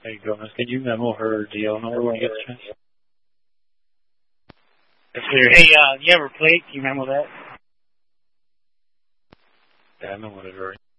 There you go, Miss. Can you memo her DL number when you get the chance? Hey, you have her plate? Can you memo that? Yeah, I memoed it already.